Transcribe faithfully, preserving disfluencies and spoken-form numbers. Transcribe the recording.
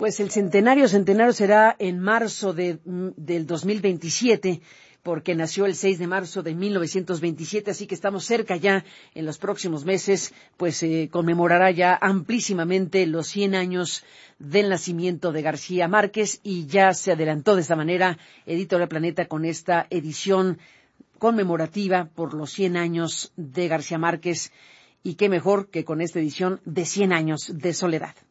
Pues el centenario centenario será en marzo de, del dos mil veintisiete, porque nació el seis de marzo de mil novecientos veintisiete, así que estamos cerca ya. En los próximos meses, pues se eh, conmemorará ya amplísimamente los cien años del nacimiento de García Márquez, y ya se adelantó de esta manera Editorial Planeta con esta edición conmemorativa por los cien años de García Márquez, y qué mejor que con esta edición de cien años de soledad.